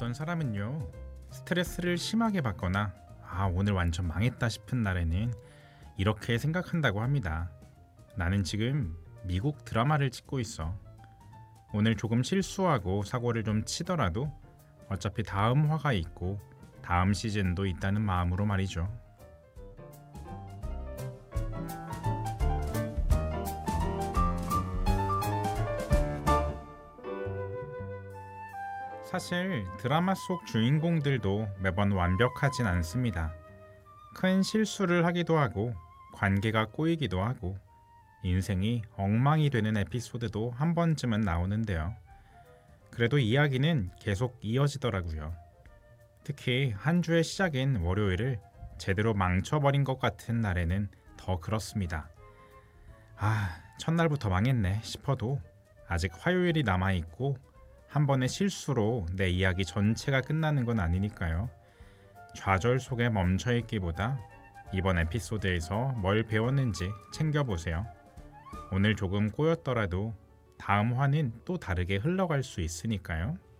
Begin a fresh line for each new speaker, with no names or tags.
어떤 사람은요, 스트레스를 심하게 받거나 오늘 완전 망했다 싶은 날에는 이렇게 생각한다고 합니다. 나는 지금 미국 드라마를 찍고 있어. 오늘 조금 실수하고 사고를 좀 치더라도 어차피 다음 화가 있고 다음 시즌도 있다는 마음으로 말이죠. 사실 드라마 속 주인공들도 매번 완벽하진 않습니다. 큰 실수를 하기도 하고 관계가 꼬이기도 하고 인생이 엉망이 되는 에피소드도 한 번쯤은 나오는데요. 그래도 이야기는 계속 이어지더라고요. 특히 한 주의 시작인 월요일을 제대로 망쳐버린 것 같은 날에는 더 그렇습니다. 첫날부터 망했네 싶어도 아직 화요일이 남아있고 한 번의 실수로 내 이야기 전체가 끝나는 건 아니니까요. 좌절 속에 멈춰있기보다 이번 에피소드에서 뭘 배웠는지 챙겨보세요. 오늘 조금 꼬였더라도 다음 화는 또 다르게 흘러갈 수 있으니까요.